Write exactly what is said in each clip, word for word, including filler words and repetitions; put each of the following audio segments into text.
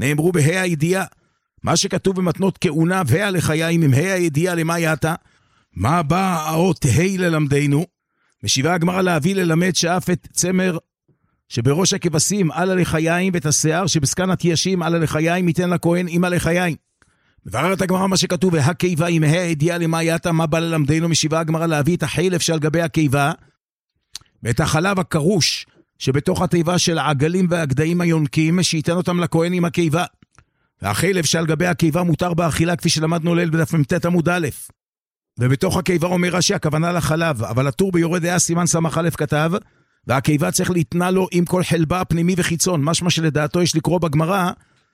נאמרו בה"א הידיעה. מה שכתוב במתנות כהונה וה"א לחיים עם ה"א הידיעה למה יעתה? מה בא האות ה' ללמדנו? משיבה הגמרא להביא ללמד שאף את צמר שבראש הכבשים על הלחיים ואת השיער שבסקן התיישים על הלחיים ייתן לכהן עם הלחיים. מבררת הגמרא מה שכתוב והקיבה עם ה"א הידיעה למה יעתה, מה בא ללמדנו? משיבה הגמרא להביא את החילף שעל גבי הקיבה ואת החלב הקרוש שבתוך התיבה של העגלים והגדיים היונקים שייתן אותם לכהן עם הקיבה. והחילף שעל גבי הקיבה מותר באכילה כפי שלמדנו ליל בדף מ"ט עמוד א'. ובתוך הקיבה אומר רש"י הכוונה לחלב, אבל הטור ביורה דעה סימן סמך א' כתב והקיבה צריך להתנה לו עם כל חלבה פנימי וחיצון, משמע שלדעתו יש לקרוא בגמרא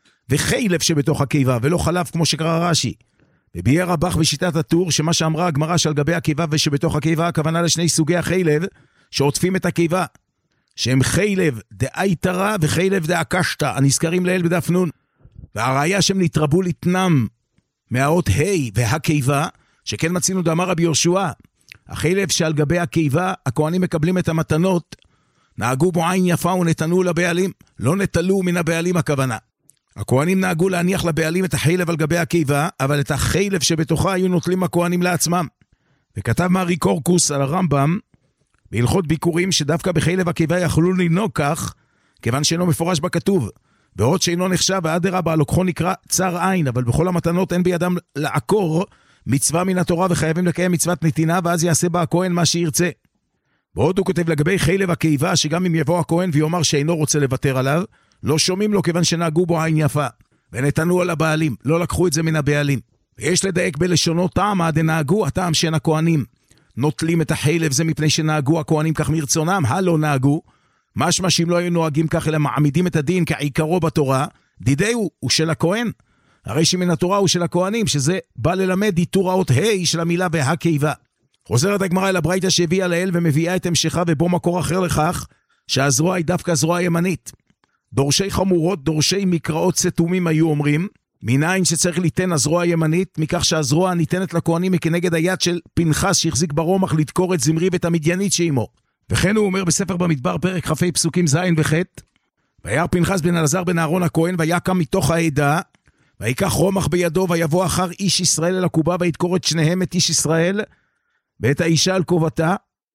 וחילף שבתוך הקיבה ולא חלב כמו שקרא רש"י. וביאר רבך בשיטת הטור שמה שאמרה הגמרא שעל גבי הקיבה ושבתוך הקיבה הכוונה לשני סוגי החילב שעוטפים את הקיבה, שהם חילב דאייתרה וחילב דאקשתא הנזכרים לעיל בדף נון. והראיה שהם נתרבו לתנם מהאות ה' והקיבה, שכן מצינו דאמר רבי יהושע, החילב שעל גבי הקיבה הכהנים מקבלים את המתנות, נהגו בו עין יפה ונתנו לבעלים, לא נטלו מן הבעלים הכוונה. הכהנים נהגו להניח לבעלים את החילב על גבי הקיבה, אבל את החילב שבתוכה היו נוטלים הכהנים לעצמם. וכתב מארי קורקוס על הרמב"ם, בהלכות ביקורים שדווקא בחילב הקיבה יכלו לנהוג כך, כיוון שאינו מפורש בכתוב, ועוד שאינו נחשב, ואדרבה לוקחו נקרא צר עין, אבל בכל המתנות אין בידם לעקור מצווה מן התורה וחייבים לקיים מצוות נתינה, ואז יעשה בה הכהן מה שירצה. ועוד הוא כותב לגבי חילב הקיבה, שגם אם יבוא הכהן ויאמר שאינו רוצה לוותר עליו, לא שומעים לו כיוון שנהגו בו עין יפה, ונתנו על הבעלים, לא לקחו את זה מן הבעלים. ויש לדייק בלשונו טעם עד נהגו, הטעם שאין הכהנים נוטלים את החילב זה מפני שנהגו הכהנים כך מרצונם, הלא נהגו, משמע שאם לא היו נוהגים כך אלא מעמידים את הדין כעיקרו בתורה, דידהו הוא של הכהן, הרי שמן התורה הוא של הכהנים, שזה בא ללמד איתור האות ה' של המילה והקיבה. חוזרת הגמרא אל הברייתא שהביאה לאל ומביאה את המשכה ובו מקור אחר לכך, שהזרוע היא דווקא זרוע ימנית. דורשי חמורות, דורשי מקראות סתומים היו אומרים, מניין שצריך ליתן הזרוע הימנית, מכך שהזרוע ניתנת לכהנים מכנגד היד של פנחס שהחזיק ברומח לדקור את זמרי ואת המדיינית שעמו. וכן הוא אומר בספר במדבר פרק כ"ה פסוקים ז' וח', וירא פנחס בן אלעזר בן אהרון הכהן ויקם מתוך העדה, ויקח רומח בידו ויבוא אחר איש ישראל אל הקובה וידקור את שניהם את איש ישראל ואת האישה על כובתה,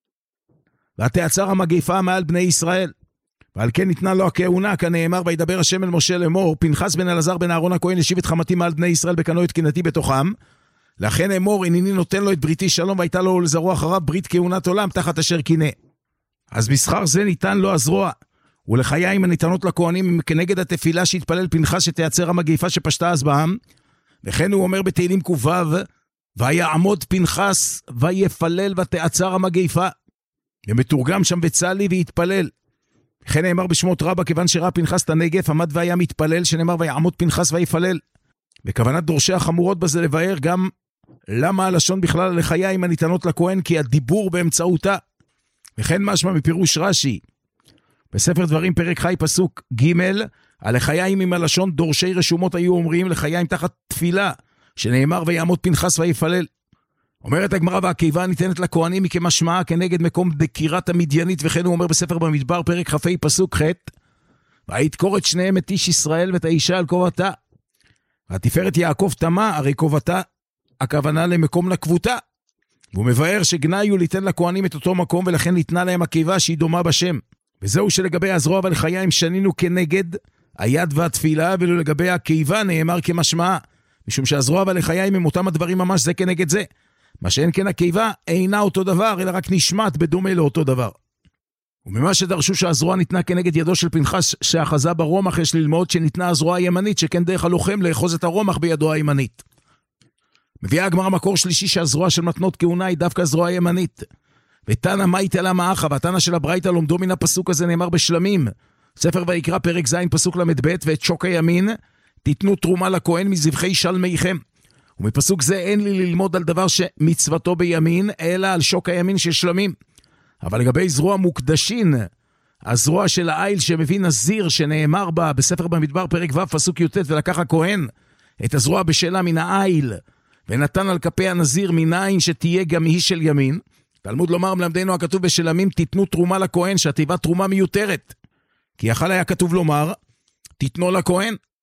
ותעצר המגפה מעל בני ישראל. ועל כן ניתנה לו הכהונה, כנאמר וידבר השם אל משה לאמור, פנחס בן אלעזר בן אהרון הכהן ישיב את חמתי מעל בני ישראל בקנו את קנאתי בתוכם, לכן אמור הנני נותן לו את בריתי שלום, והייתה לו לזרוע אחריו ברית כהונת עולם תחת אשר קינא. אז בשכר זה ניתן לו הזרוע, ולחיים הניתנות לכהנים כנגד התפילה שהתפלל פנחס שתייצר המגפה שפשטה אז בעם. וכן הוא אומר בתהילים ק"ו, ויעמוד פנחס ויפלל ותעצר המגפה, ומתורגם שם וצלי והתפלל. וכן נאמר בשמות רבה, כיוון שראה פנחס את הנגף עמד והיה מתפלל, שנאמר ויעמוד פנחס ויפלל. וכוונת דורשי החמורות בזה לבאר גם למה הלשון בכלל לחיים הניתנות לכהן, כי הדיבור באמצעותה. וכן משמע מפירוש רש"י בספר דברים פרק חי פסוק ג', על לחיים עם הלשון דורשי רשומות היו אומרים לחיים תחת תפילה, שנאמר ויעמוד פנחס ויפלל. אומרת הגמרא והקיבה ניתנת לכהנים כמשמעה כנגד מקום דקירת המדיינית. וכן הוא אומר בספר במדבר פרק כ"ה פסוק ח', וידקור את שניהם את איש ישראל ואת האישה על כובתה, והתפארת יעקב תמה, הרי כובתה הכוונה למקום נקבותה. והוא מבאר שגנאי הוא ליתן לכהנים את אותו מקום, ולכן ניתנה להם הקיבה שהיא דומה בשם. וזהו שלגבי הזרוע ולחיים שנינו כנגד היד והתפילה, ולא לגבי הקיבה נאמר כמשמעה, משום שהזרוע ולחיים הם אותם הדברים ממש זה כנגד זה. מה שאין כן הקיבה אינה אותו דבר, אלא רק נשמט בדומה לאותו דבר. וממה שדרשו שהזרוע ניתנה כנגד ידו של פנחס שאחזה ברומח, יש ללמוד שניתנה הזרוע הימנית, שכן דרך הלוחם לאחוז את הרומח בידו הימנית. מביאה הגמרא מקור שלישי שהזרוע של מתנות כהונה היא דווקא זרוע ימנית. ותנא מאי תלה מאחה, והתנא של הברייתא לומדו מן הפסוק הזה נאמר בשלמים, ספר ויקרא פרק ז' פסוק למד ב', ואת שוק הימין תיתנו תרומה לכהן מזבחי שלמיכם. ומפסוק זה אין לי ללמוד על דבר שמצוותו בימין, אלא על שוק הימין של שלמים. אבל לגבי זרוע מוקדשין, הזרוע של העיל שמביא נזיר שנאמר בה בספר במדבר פרק ו' פסוק י"ט, ולקח הכהן את הזרוע בשלה מן העיל ונתן על כפי הנזיר מניין שתהיה גם היא של ימין. תלמוד לומר מלמדנו הכתוב בשלמים תיתנו תרומה לכהן, שהתיבה תרומה מיותרת, כי יכל היה כתוב לומר תיתנו לכהן,